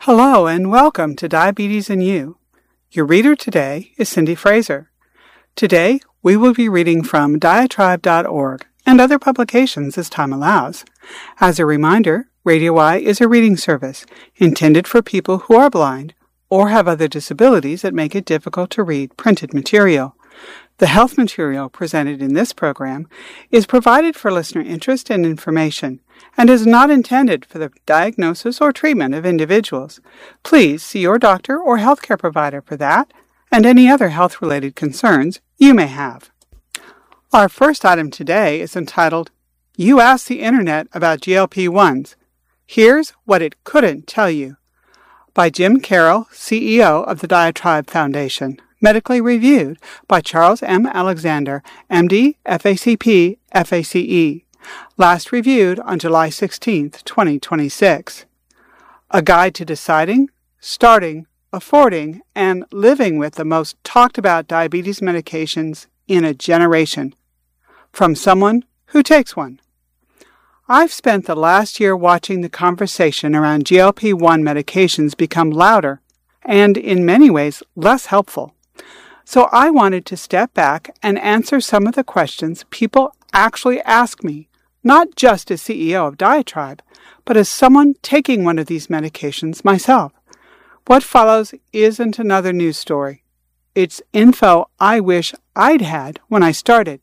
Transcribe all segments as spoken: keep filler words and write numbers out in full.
Hello and welcome to Diabetes and You. Your reader today is Cindy Fraser. Today we will be reading from diatribe dot org and other publications as time allows. As a reminder, Radio Eye is a reading service intended for people who are blind or have other disabilities that make it difficult to read printed material. The health material presented in this program is provided for listener interest and information and is not intended for the diagnosis or treatment of individuals. Please see your doctor or healthcare provider for that and any other health-related concerns you may have. Our first item today is entitled, You Asked the Internet About G L P one s. Here's What It Couldn't Tell You, by Jim Carroll, C E O of the Diatribe Foundation. Medically reviewed by Charles M. Alexander, M D, F A C P, F A C E. Last reviewed on July sixteenth, twenty twenty-six. A guide to deciding, starting, affording, and living with the most talked about diabetes medications in a generation. From someone who takes one. I've spent the last year watching the conversation around G L P one medications become louder and, in many ways, less helpful. So I wanted to step back and answer some of the questions people actually ask me, not just as C E O of Diatribe, but as someone taking one of these medications myself. What follows isn't another news story. It's info I wish I'd had when I started.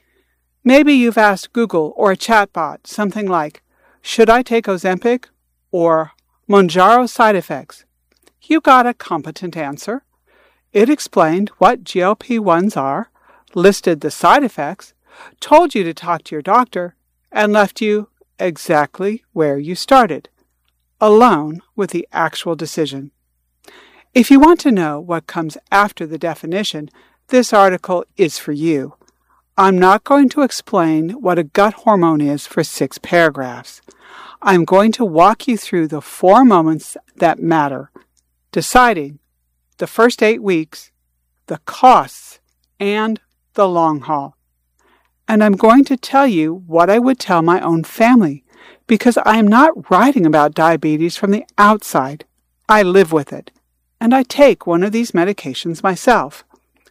Maybe you've asked Google or a chatbot something like, should I take Ozempic or Mounjaro side effects? You got a competent answer. It explained what G L P one s are, listed the side effects, told you to talk to your doctor, and left you exactly where you started, alone with the actual decision. If you want to know what comes after the definition, this article is for you. I'm not going to explain what a gut hormone is for six paragraphs. I'm going to walk you through the four moments that matter: deciding, the first eight weeks, the costs, and the long haul. And I'm going to tell you what I would tell my own family, because I am not writing about diabetes from the outside. I live with it, and I take one of these medications myself.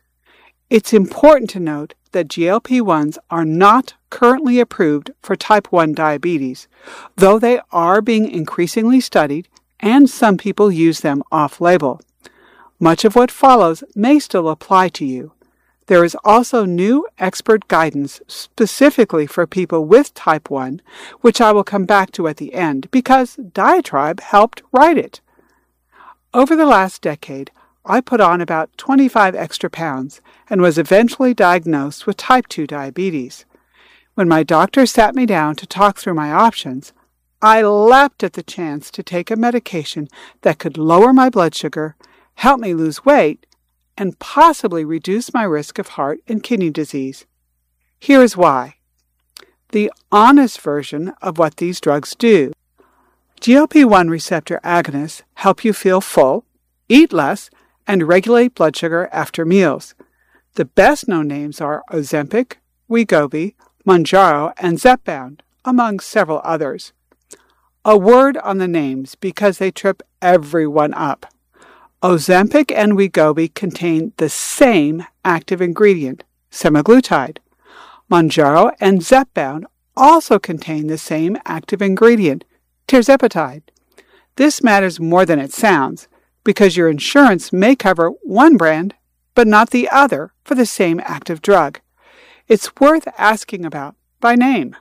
It's important to note that G L P one s are not currently approved for type one diabetes, though they are being increasingly studied and some people use them off-label. Much of what follows may still apply to you. There is also new expert guidance specifically for people with type one, which I will come back to at the end because Diatribe helped write it. Over the last decade, I put on about twenty-five extra pounds and was eventually diagnosed with type two diabetes. When my doctor sat me down to talk through my options, I leapt at the chance to take a medication that could lower my blood sugar, help me lose weight, and possibly reduce my risk of heart and kidney disease. Here is why. The honest version of what these drugs do. G L P one receptor agonists help you feel full, eat less, and regulate blood sugar after meals. The best-known names are Ozempic, Wegovy, Mounjaro, and Zepbound, among several others. A word on the names because they trip everyone up. Ozempic and Wegovy contain the same active ingredient, semaglutide. Mounjaro and Zepbound also contain the same active ingredient, tirzepatide. This matters more than it sounds, because your insurance may cover one brand, but not the other for the same active drug. It's worth asking about by name.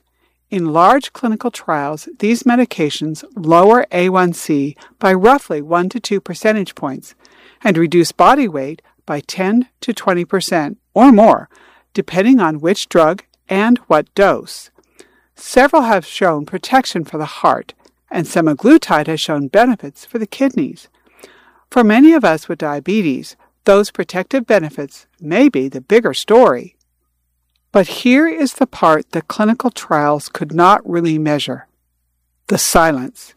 In large clinical trials, these medications lower A one C by roughly one to two percentage points and reduce body weight by ten to twenty percent or more, depending on which drug and what dose. Several have shown protection for the heart, and semaglutide has shown benefits for the kidneys. For many of us with diabetes, those protective benefits may be the bigger story. But here is the part that clinical trials could not really measure: the silence.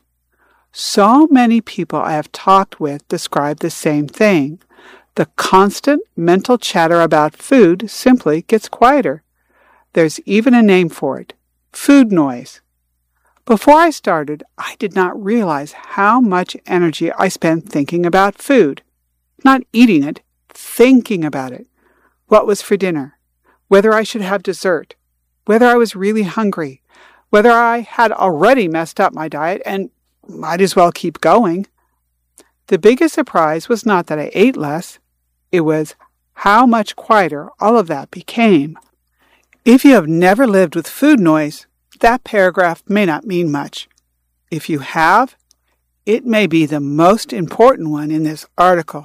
So many people I have talked with describe the same thing. The constant mental chatter about food simply gets quieter. There's even a name for it: food noise. Before I started, I did not realize how much energy I spent thinking about food. Not eating it, thinking about it. What was for dinner? Whether I should have dessert? Whether I was really hungry? Whether I had already messed up my diet and might as well keep going? The biggest surprise was not that I ate less. It was how much quieter all of that became. If you have never lived with food noise, that paragraph may not mean much. If you have, it may be the most important one in this article.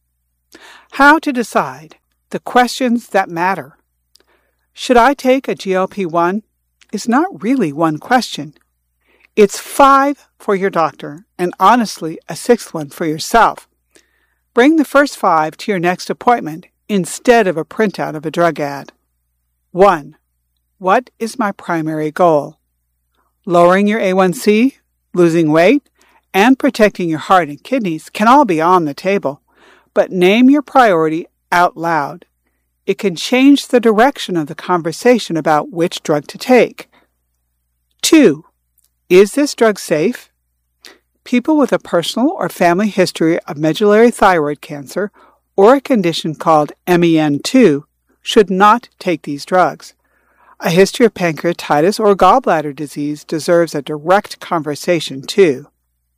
How to decide the questions that matter. Should I take a G L P one? Is not really one question. It's five for your doctor, and honestly, a sixth one for yourself. Bring the first five to your next appointment instead of a printout of a drug ad. one. What is my primary goal? Lowering your A one C, losing weight, and protecting your heart and kidneys can all be on the table, but name your priority out loud. It can change the direction of the conversation about which drug to take. two. Is this drug safe? People with a personal or family history of medullary thyroid cancer or a condition called M E N two should not take these drugs. A history of pancreatitis or gallbladder disease deserves a direct conversation too.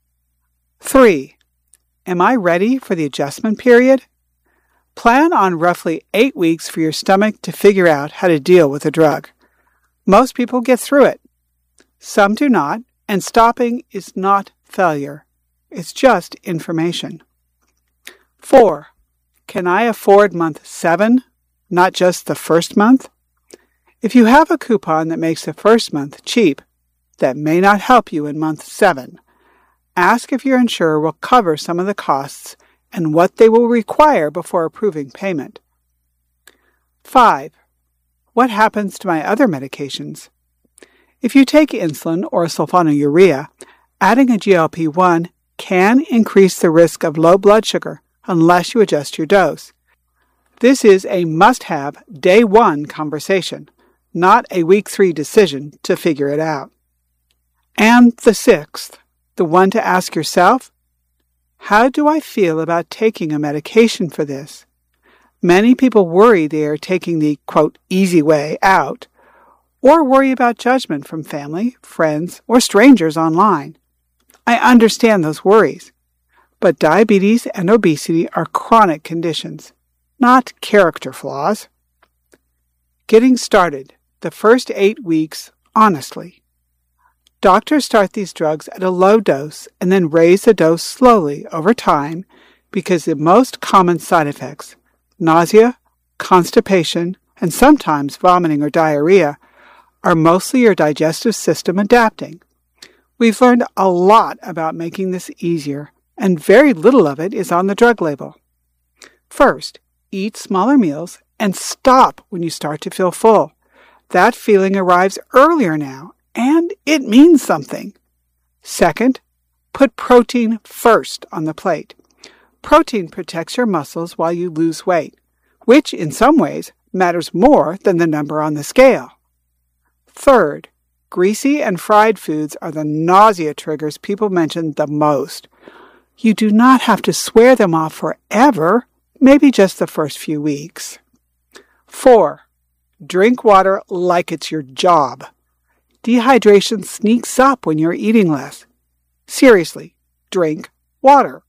three. Am I ready for the adjustment period? Plan on roughly eight weeks for your stomach to figure out how to deal with the drug. Most people get through it. Some do not, and stopping is not failure. It's just information. four. Can I afford month seven, not just the first month? If you have a coupon that makes the first month cheap, that may not help you in month seven. Ask if your insurer will cover some of the costs and what they will require before approving payment. five. What happens to my other medications? If you take insulin or sulfonylurea, adding a G L P one can increase the risk of low blood sugar unless you adjust your dose. This is a must-have day one conversation, not a week three decision to figure it out. And the sixth, the one to ask yourself, how do I feel about taking a medication for this? Many people worry they are taking the, quote, easy way out, or worry about judgment from family, friends, or strangers online. I understand those worries, but diabetes and obesity are chronic conditions, not character flaws. Getting started. The first eight weeks, honestly. Doctors start these drugs at a low dose and then raise the dose slowly over time because the most common side effects, nausea, constipation, and sometimes vomiting or diarrhea, are mostly your digestive system adapting. We've learned a lot about making this easier, and very little of it is on the drug label. First, eat smaller meals and stop when you start to feel full. That feeling arrives earlier now, and it means something. Second, put protein first on the plate. Protein protects your muscles while you lose weight, which in some ways matters more than the number on the scale. Third, greasy and fried foods are the nausea triggers people mention the most. You do not have to swear them off forever, maybe just the first few weeks. Four, drink water like it's your job. Dehydration sneaks up when you're eating less. Seriously, drink water.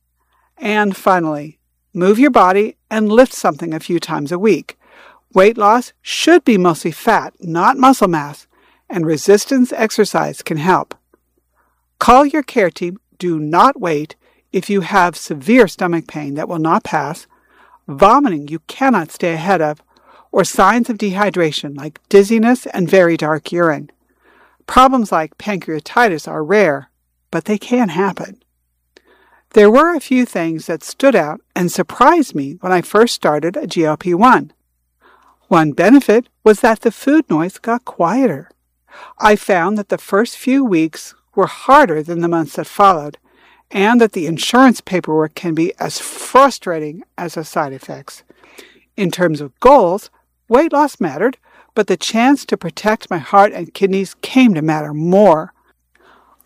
And finally, move your body and lift something a few times a week. Weight loss should be mostly fat, not muscle mass, and resistance exercise can help. Call your care team. Do not wait if you have severe stomach pain that will not pass, vomiting you cannot stay ahead of, or signs of dehydration like dizziness and very dark urine. Problems like pancreatitis are rare, but they can happen. There were a few things that stood out and surprised me when I first started a G L P one. One benefit was that the food noise got quieter. I found that the first few weeks were harder than the months that followed, and that the insurance paperwork can be as frustrating as the side effects. In terms of goals, weight loss mattered, but the chance to protect my heart and kidneys came to matter more.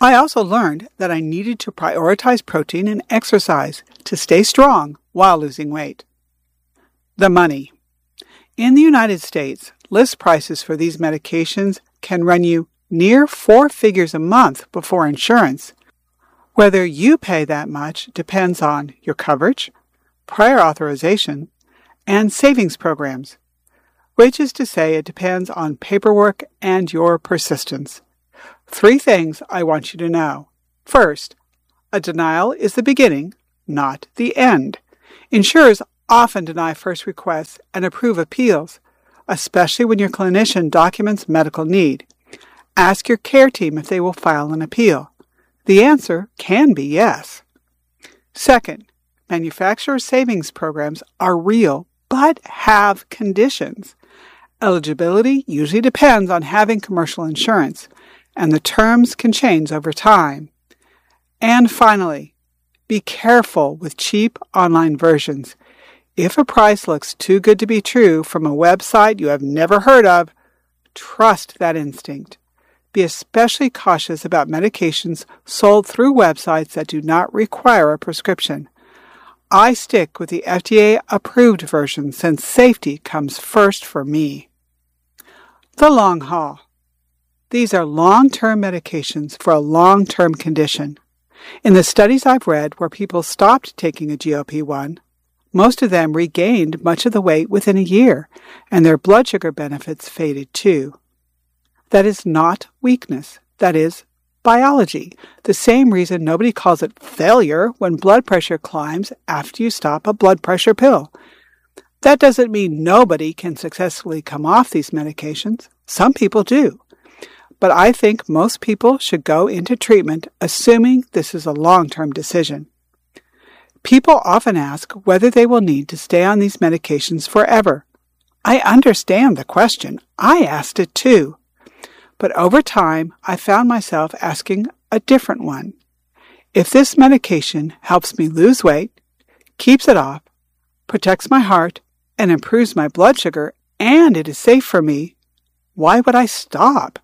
I also learned that I needed to prioritize protein and exercise to stay strong while losing weight. The money. In the United States, list prices for these medications can run you near four figures a month before insurance. Whether you pay that much depends on your coverage, prior authorization, and savings programs, which is to say it depends on paperwork and your persistence. Three things I want you to know. First, a denial is the beginning, not the end. Insurers often deny first requests and approve appeals, especially when your clinician documents medical need. Ask your care team if they will file an appeal. The answer can be yes. Second, manufacturer savings programs are real but have conditions. Eligibility usually depends on having commercial insurance, and the terms can change over time. And finally, be careful with cheap online versions. If a price looks too good to be true from a website you have never heard of, trust that instinct. Be especially cautious about medications sold through websites that do not require a prescription. I stick with the F D A-approved version since safety comes first for me. The long haul. These are long-term medications for a long-term condition. In the studies I've read where people stopped taking a G L P one, most of them regained much of the weight within a year, and their blood sugar benefits faded too. That is not weakness. That is biology. The same reason nobody calls it failure when blood pressure climbs after you stop a blood pressure pill. That doesn't mean nobody can successfully come off these medications. Some people do. But I think most people should go into treatment assuming this is a long-term decision. People often ask whether they will need to stay on these medications forever. I understand the question. I asked it too. But over time, I found myself asking a different one. If this medication helps me lose weight, keeps it off, protects my heart, and improves my blood sugar, and it is safe for me, why would I stop?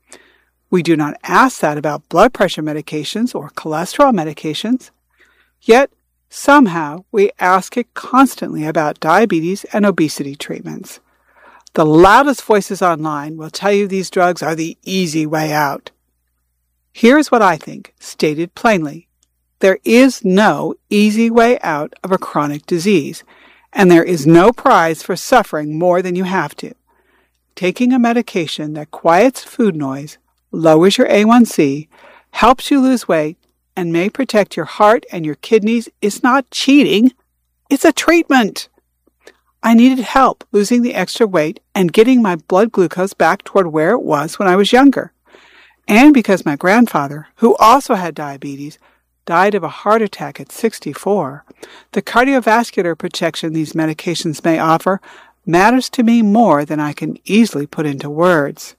We do not ask that about blood pressure medications or cholesterol medications. Yet, somehow, we ask it constantly about diabetes and obesity treatments. The loudest voices online will tell you these drugs are the easy way out. Here's what I think, stated plainly. There is no easy way out of a chronic disease, and there is no prize for suffering more than you have to. Taking a medication that quiets food noise, lowers your A one C, helps you lose weight, and may protect your heart and your kidneys is not cheating. It's a treatment. I needed help losing the extra weight and getting my blood glucose back toward where it was when I was younger. And because my grandfather, who also had diabetes, died of a heart attack at sixty-four, the cardiovascular protection these medications may offer matters to me more than I can easily put into words.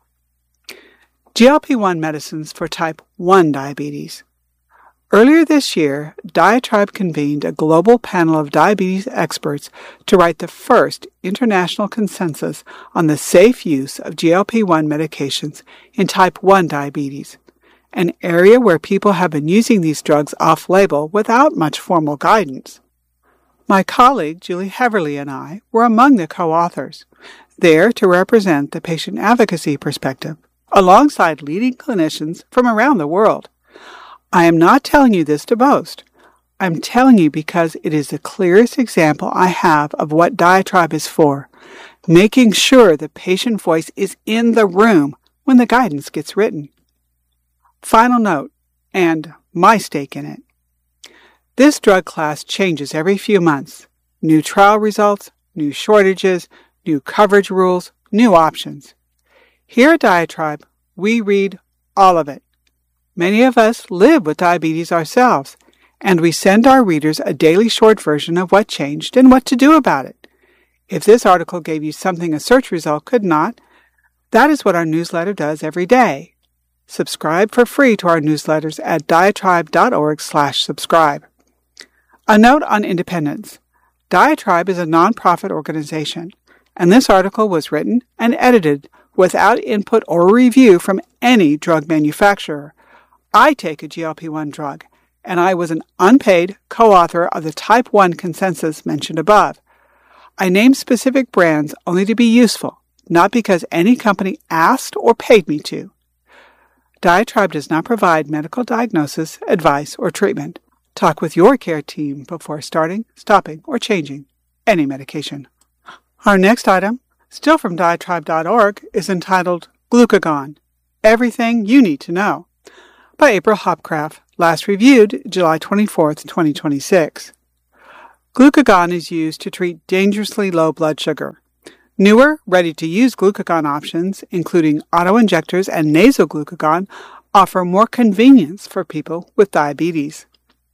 G L P one medicines for type one diabetes. Earlier this year, Diatribe convened a global panel of diabetes experts to write the first international consensus on the safe use of G L P one medications in type one diabetes, an area where people have been using these drugs off-label without much formal guidance. My colleague Julie Heverly and I were among the co-authors, there to represent the patient advocacy perspective, alongside leading clinicians from around the world. I am not telling you this to boast. I'm telling you because it is the clearest example I have of what Diatribe is for, making sure the patient voice is in the room when the guidance gets written. Final note, and my stake in it. This drug class changes every few months. New trial results, new shortages, new coverage rules, new options. Here at Diatribe, we read all of it. Many of us live with diabetes ourselves, and we send our readers a daily short version of what changed and what to do about it. If this article gave you something a search result could not, that is what our newsletter does every day. Subscribe for free to our newsletters at diatribe dot org slash subscribe. A note on independence. Diatribe is a nonprofit organization, and this article was written and edited without input or review from any drug manufacturer. I take a G L P one drug, and I was an unpaid co-author of the Type one consensus mentioned above. I named specific brands only to be useful, not because any company asked or paid me to. Diatribe does not provide medical diagnosis, advice, or treatment. Talk with your care team before starting, stopping, or changing any medication. Our next item, still from diatribe dot org, is entitled Glucagon, Everything You Need to Know, by April Hopcraft, last reviewed July twenty-fourth, twenty twenty-six. Glucagon is used to treat dangerously low blood sugar. Newer, ready-to-use glucagon options, including auto-injectors and nasal glucagon, offer more convenience for people with diabetes.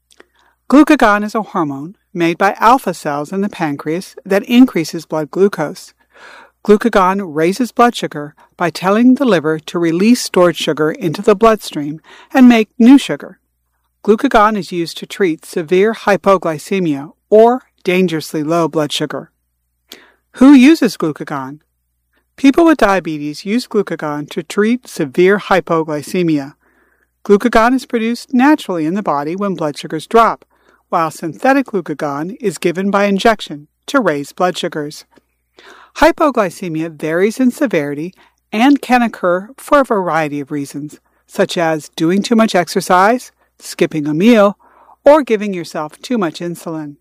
Glucagon is a hormone made by alpha cells in the pancreas that increases blood glucose. Glucagon raises blood sugar by telling the liver to release stored sugar into the bloodstream and make new sugar. Glucagon is used to treat severe hypoglycemia or dangerously low blood sugar. Who uses glucagon? People with diabetes use glucagon to treat severe hypoglycemia. Glucagon is produced naturally in the body when blood sugars drop, while synthetic glucagon is given by injection to raise blood sugars. Hypoglycemia varies in severity and can occur for a variety of reasons, such as doing too much exercise, skipping a meal, or giving yourself too much insulin.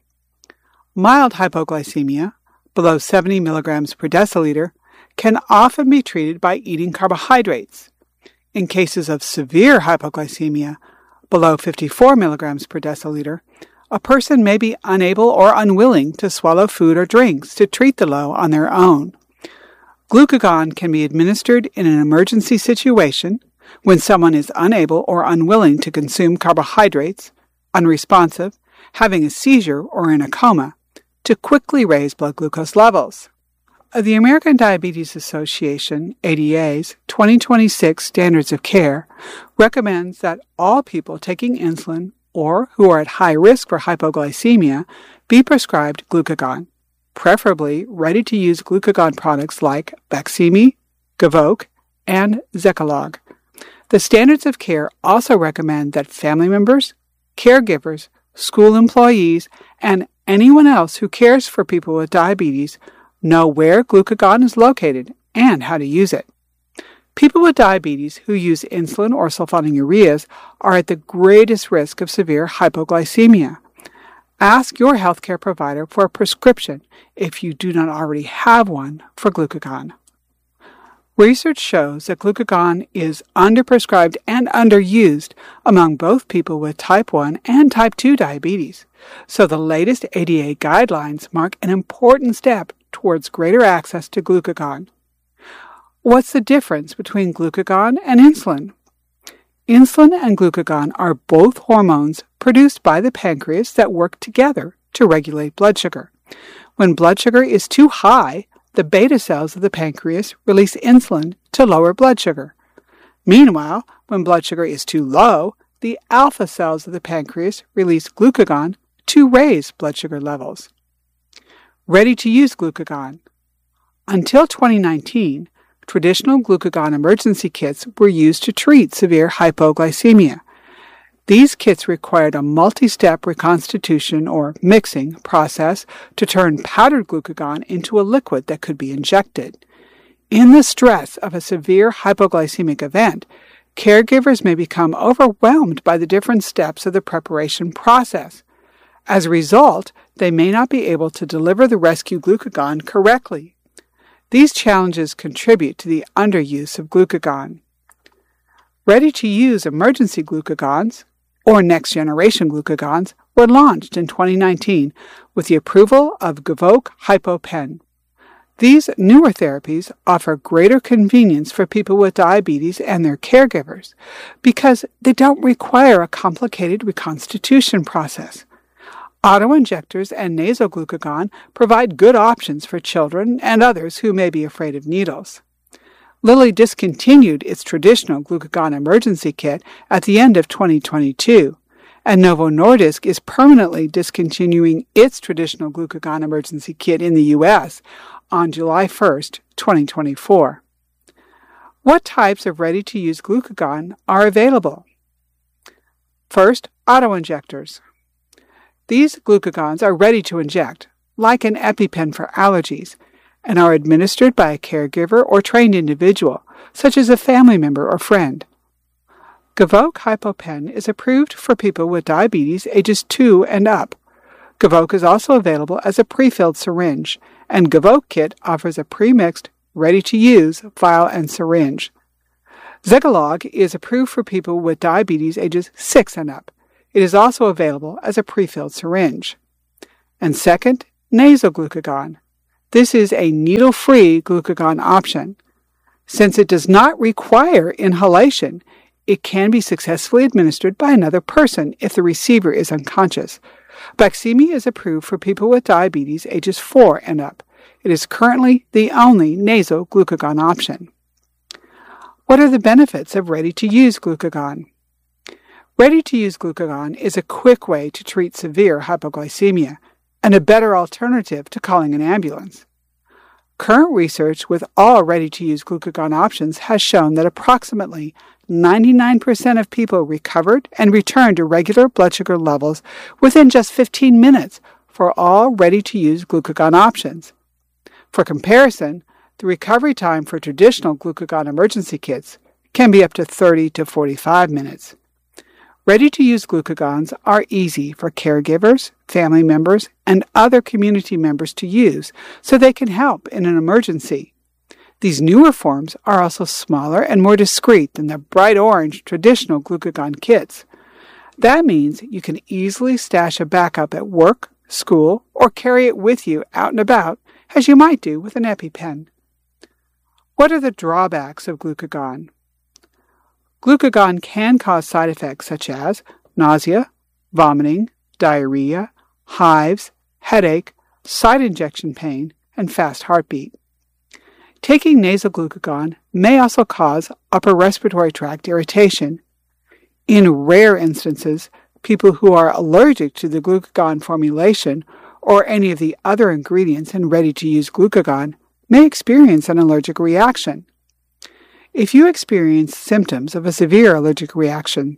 Mild hypoglycemia, below seventy milligrams per deciliter, can often be treated by eating carbohydrates. In cases of severe hypoglycemia, below fifty-four milligrams per deciliter, a person may be unable or unwilling to swallow food or drinks to treat the low on their own. Glucagon can be administered in an emergency situation when someone is unable or unwilling to consume carbohydrates, unresponsive, having a seizure, or in a coma, to quickly raise blood glucose levels. The American Diabetes Association, A D A's twenty twenty-six Standards of Care recommends that all people taking insulin or who are at high risk for hypoglycemia be prescribed glucagon, preferably ready-to-use glucagon products like Baqsimi, Gvoke, and Zekalog. The Standards of Care also recommend that family members, caregivers, school employees, and anyone else who cares for people with diabetes know where glucagon is located and how to use it. People with diabetes who use insulin or sulfonylureas are at the greatest risk of severe hypoglycemia. Ask your healthcare provider for a prescription if you do not already have one for glucagon. Research shows that glucagon is underprescribed and underused among both people with type one and type two diabetes, so the latest A D A guidelines mark an important step towards greater access to glucagon. What's the difference between glucagon and insulin? Insulin and glucagon are both hormones produced by the pancreas that work together to regulate blood sugar. When blood sugar is too high, the beta cells of the pancreas release insulin to lower blood sugar. Meanwhile, when blood sugar is too low, the alpha cells of the pancreas release glucagon to raise blood sugar levels. Ready-to-use glucagon. Until twenty nineteen, traditional glucagon emergency kits were used to treat severe hypoglycemia. These kits required a multi-step reconstitution or mixing process to turn powdered glucagon into a liquid that could be injected. In the stress of a severe hypoglycemic event, caregivers may become overwhelmed by the different steps of the preparation process. As a result, they may not be able to deliver the rescue glucagon correctly. These challenges contribute to the underuse of glucagon. Ready-to-use emergency glucagons, or next-generation glucagons, were launched in twenty nineteen with the approval of Gvoke HypoPen. These newer therapies offer greater convenience for people with diabetes and their caregivers because they don't require a complicated reconstitution process. Auto-injectors and nasal glucagon provide good options for children and others who may be afraid of needles. Lilly discontinued its traditional glucagon emergency kit at the end of twenty twenty-two, and Novo Nordisk is permanently discontinuing its traditional glucagon emergency kit in the U S on July first, twenty twenty-four. What types of ready-to-use glucagon are available? First, autoinjectors. These glucagons are ready to inject, like an EpiPen for allergies, and are administered by a caregiver or trained individual, such as a family member or friend. Gvoke HypoPen is approved for people with diabetes ages two and up. Gvoke is also available as a pre-filled syringe, and Gvoke Kit offers a pre-mixed, ready-to-use vial and syringe. Zegalogue is approved for people with diabetes ages six and up. It is also available as a pre-filled syringe. And second, nasal glucagon. This is a needle-free glucagon option. Since it does not require inhalation, it can be successfully administered by another person if the receiver is unconscious. Baqsimi is approved for people with diabetes ages four and up. It is currently the only nasal glucagon option. What are the benefits of ready-to-use glucagon? Ready-to-use glucagon is a quick way to treat severe hypoglycemia and a better alternative to calling an ambulance. Current research with all ready-to-use glucagon options has shown that approximately ninety-nine percent of people recovered and returned to regular blood sugar levels within just fifteen minutes for all ready-to-use glucagon options. For comparison, the recovery time for traditional glucagon emergency kits can be up to thirty to forty-five minutes. Ready-to-use glucagons are easy for caregivers, family members, and other community members to use so they can help in an emergency. These newer forms are also smaller and more discreet than the bright orange traditional glucagon kits. That means you can easily stash a backup at work, school, or carry it with you out and about, as you might do with an EpiPen. What are the drawbacks of glucagon? Glucagon can cause side effects such as nausea, vomiting, diarrhea, hives, headache, site injection pain, and fast heartbeat. Taking nasal glucagon may also cause upper respiratory tract irritation. In rare instances, people who are allergic to the glucagon formulation or any of the other ingredients in ready-to-use glucagon may experience an allergic reaction. If you experience symptoms of a severe allergic reaction,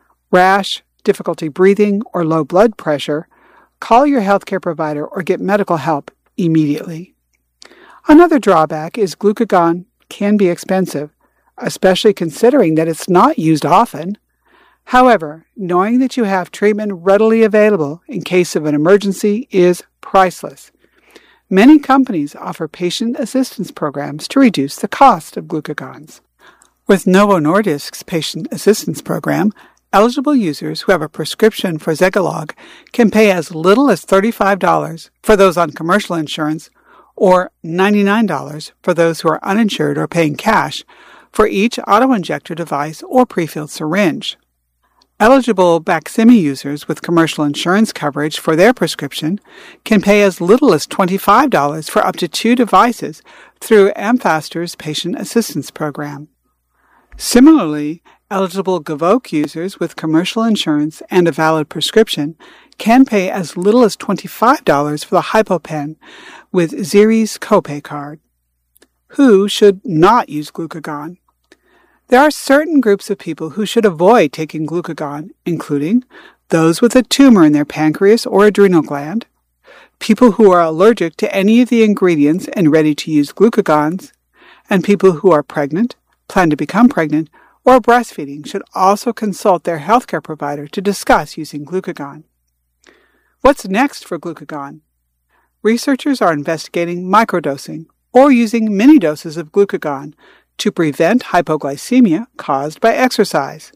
rash, difficulty breathing, or low blood pressure, call your healthcare provider or get medical help immediately. Another drawback is glucagon can be expensive, especially considering that it's not used often. However, knowing that you have treatment readily available in case of an emergency is priceless. Many companies offer patient assistance programs to reduce the cost of glucagons. With Novo Nordisk's patient assistance program, eligible users who have a prescription for Zegalogue can pay as little as thirty-five dollars for those on commercial insurance or ninety-nine dollars for those who are uninsured or paying cash for each autoinjector device or prefilled syringe. Eligible Baqsimi users with commercial insurance coverage for their prescription can pay as little as twenty-five dollars for up to two devices through Amphastar's Patient Assistance Program. Similarly, eligible Gvoke users with commercial insurance and a valid prescription can pay as little as twenty-five dollars for the HypoPen with Xeris copay card. Who should not use glucagon? There are certain groups of people who should avoid taking glucagon, including those with a tumor in their pancreas or adrenal gland, people who are allergic to any of the ingredients in ready-to-use glucagons, and people who are pregnant, plan to become pregnant, or breastfeeding should also consult their healthcare provider to discuss using glucagon. What's next for glucagon? Researchers are investigating microdosing or using mini doses of glucagon to prevent hypoglycemia caused by exercise.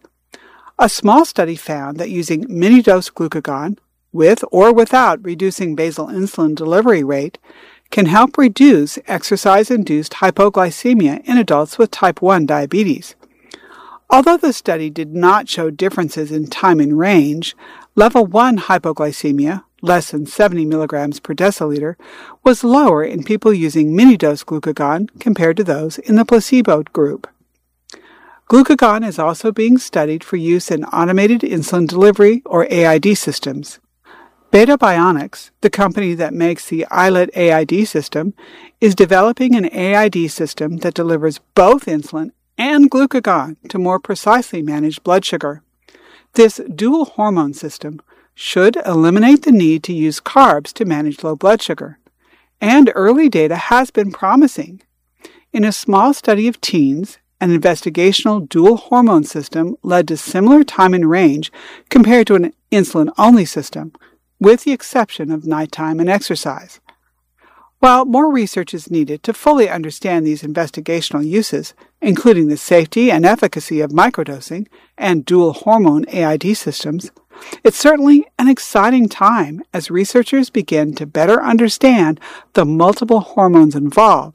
A small study found that using mini-dose glucagon, with or without reducing basal insulin delivery rate, can help reduce exercise-induced hypoglycemia in adults with type one diabetes. Although the study did not show differences in time and range, level one hypoglycemia, less than seventy milligrams per deciliter, was lower in people using mini-dose glucagon compared to those in the placebo group. Glucagon is also being studied for use in automated insulin delivery or A I D systems. Beta Bionics, the company that makes the iLet A I D system, is developing an A I D system that delivers both insulin and glucagon to more precisely manage blood sugar. This dual hormone system should eliminate the need to use carbs to manage low blood sugar, and early data has been promising. In a small study of teens, an investigational dual hormone system led to similar time in range compared to an insulin-only system, with the exception of nighttime and exercise. While more research is needed to fully understand these investigational uses, including the safety and efficacy of microdosing and dual hormone A I D systems, it's certainly an exciting time as researchers begin to better understand the multiple hormones involved